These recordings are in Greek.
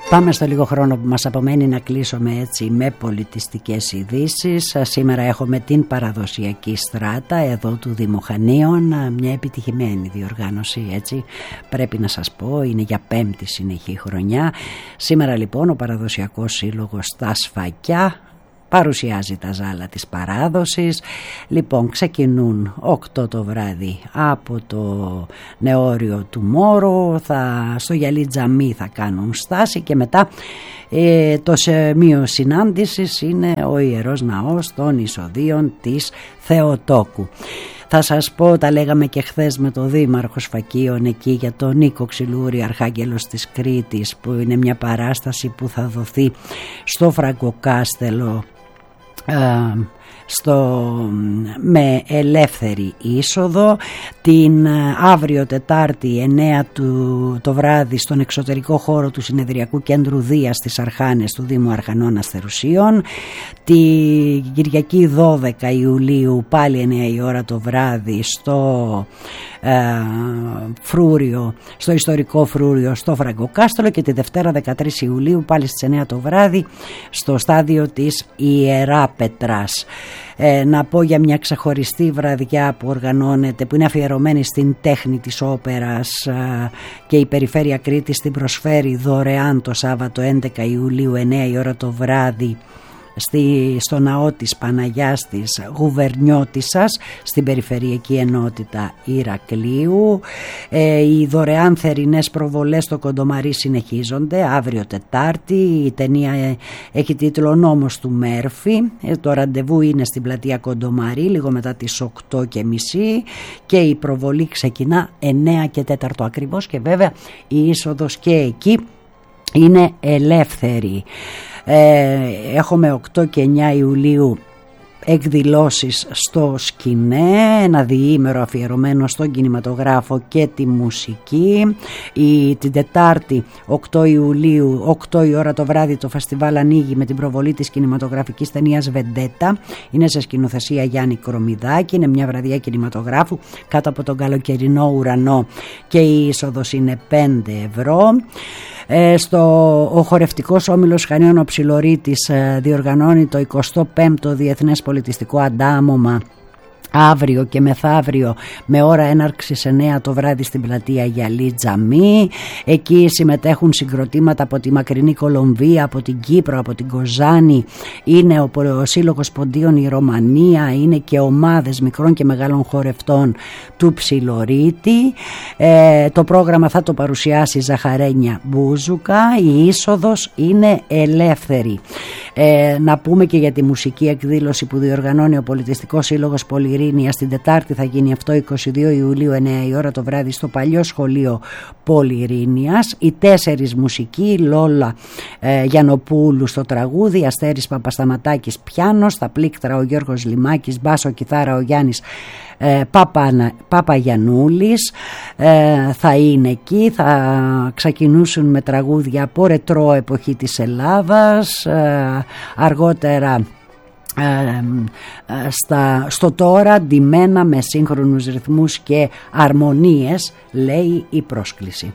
Πάμε στο λίγο χρόνο που μας απομένει να κλείσουμε έτσι με πολιτιστικές ειδήσεις. Σήμερα έχουμε την παραδοσιακή στράτα εδώ του Δήμου Χανίων, μια επιτυχημένη διοργάνωση, έτσι πρέπει να σας πω, είναι για 5η συνεχή χρονιά. Σήμερα λοιπόν ο Παραδοσιακός Σύλλογος στα Σφακιά παρουσιάζει τα ζάλα της παράδοσης. Λοιπόν, ξεκινούν 8 το βράδυ από το νεόριο του Μόρου, στο Γυαλί Τζαμί θα κάνουν στάση και μετά το σημείο συνάντησης είναι ο Ιερός Ναός των Εισοδείων της Θεοτόκου. Θα σας πω, τα λέγαμε και χθες με τον Δήμαρχο Σφακίων εκεί για τον Νίκο Ξυλούρη, Αρχάγγελος της Κρήτης, που είναι μια παράσταση που θα δοθεί στο Φραγκοκάστελο με ελεύθερη είσοδο. Την αύριο Τετάρτη 9 το βράδυ στον εξωτερικό χώρο του Συνεδριακού Κέντρου Δίας στις Αρχάνες του Δήμου Αρχανών Αστερουσίων. Την Κυριακή 12 Ιουλίου πάλι 9 η ώρα το βράδυ στο Φρούριο, στο ιστορικό Φρούριο στο Φραγκοκάστελο, και τη Δευτέρα 13 Ιουλίου πάλι στις 9 το βράδυ στο στάδιο της Ιεράπετρας. Να πω για μια ξεχωριστή βραδιά που οργανώνεται, που είναι αφιερωμένη στην τέχνη της όπερας, και η Περιφέρεια Κρήτης την προσφέρει δωρεάν το Σάββατο 11 Ιουλίου 9 η ώρα το βράδυ στο ναό της Παναγιάς της Γουβερνιώτισσας στην Περιφερειακή Ενότητα Ηρακλείου. Οι δωρεάν θερινές προβολές στο Κοντομαρί συνεχίζονται αύριο Τετάρτη. Η ταινία έχει τίτλο «Ο νόμος του Μέρφυ». Το ραντεβού είναι στην πλατεία Κοντομαρί λίγο μετά τις 8:30 και η προβολή ξεκινά 9 και 4 ακριβώς, και βέβαια η είσοδος και εκεί είναι ελεύθερη. Έχουμε 8 και 9 Ιουλίου εκδηλώσεις στο Σκηνέ, ένα διήμερο αφιερωμένο στον κινηματογράφο και τη μουσική. Την Τετάρτη 8 Ιουλίου 8 η ώρα το βράδυ το φεστιβάλ ανοίγει με την προβολή της κινηματογραφικής ταινίας Βεντέτα. Είναι σε σκηνοθεσία Γιάννη Κρομιδάκη, είναι μια βραδιά κινηματογράφου κάτω από τον καλοκαιρινό ουρανό και η είσοδος είναι 5 ευρώ. Ο χορευτικός όμιλος Χανίων ο Ψιλορίτης διοργανώνει το 25ο Διεθνές Πολιτιστικό Αντάμωμα αύριο και μεθαύριο με ώρα έναρξης 9 το βράδυ στην πλατεία Γυαλί Τζαμί. Εκεί συμμετέχουν συγκροτήματα από τη μακρινή Κολομβία, από την Κύπρο, από την Κοζάνη. Είναι ο Σύλλογος Ποντίων η Ρωμανία, είναι και ομάδες μικρών και μεγάλων χορευτών του Ψιλορίτη. Το πρόγραμμα θα το παρουσιάσει η Ζαχαρένια Μπούζουκα. Η είσοδος είναι ελεύθερη. Να πούμε και για τη μουσική εκδήλωση που διοργανώνει ο Πολιτιστικός Σύλλογος Πολυρήνια. Στην Τετάρτη θα γίνει αυτό 22 Ιουλίου 9 η ώρα το βράδυ στο Παλιό Σχολείο Πολυρήνιας. Οι 4 μουσικοί, Λόλα Γιαννοπούλου στο τραγούδι, Αστέρης Παπασταματάκης πιάνο, στα πλήκτρα ο Γιώργος Λιμάκης, μπάσο κιθάρα ο Γιάννης Παπαγιαννούλης θα είναι εκεί. Θα ξεκινούσουν με τραγούδια από ρετρό εποχή της Ελλάδας, αργότερα στο τώρα ντυμένα με σύγχρονους ρυθμούς και αρμονίες, λέει η πρόσκληση.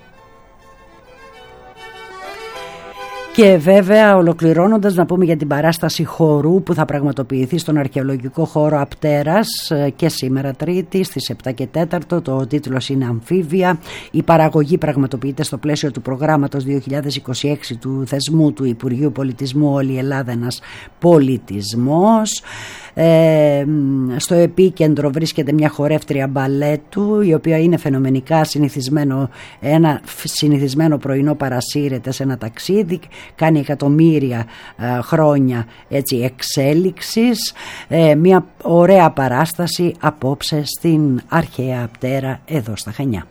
Και βέβαια, ολοκληρώνοντας, να πούμε για την παράσταση χορού που θα πραγματοποιηθεί στον αρχαιολογικό χώρο Απτέρας και σήμερα Τρίτη στις 7 και 4. Το τίτλος είναι Αμφίβια. Η παραγωγή πραγματοποιείται στο πλαίσιο του προγράμματος 2026 του θεσμού του Υπουργείου Πολιτισμού «Όλη η Ελλάδα ένας πολιτισμός». Στο επίκεντρο βρίσκεται μια χορεύτρια μπαλέτου, η οποία είναι φαινομενικά ένα συνηθισμένο πρωινό παρασύρεται σε ένα ταξίδι, κάνει εκατομμύρια χρόνια έτσι εξέλιξης. Μια ωραία παράσταση απόψε στην αρχαία Απτέρα εδώ στα Χανιά.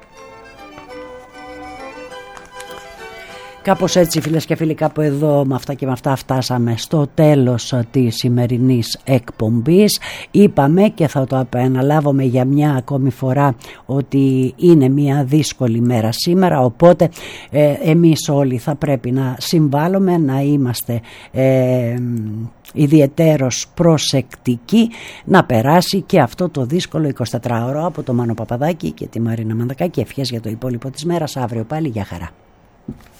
Κάπως έτσι, φίλες και φίλοι, κάπου εδώ με αυτά και με αυτά φτάσαμε στο τέλος της σημερινής εκπομπής. Είπαμε και θα το επαναλάβουμε για μια ακόμη φορά ότι είναι μια δύσκολη μέρα σήμερα, οπότε εμείς όλοι θα πρέπει να συμβάλλουμε, να είμαστε ιδιαιτέρως προσεκτικοί, να περάσει και αυτό το δύσκολο 24ωρο. Από το Μάνο Παπαδάκη και τη Μαρίνα Μανδακάκη, ευχές για το υπόλοιπο της μέρας. Αύριο πάλι, για χαρά.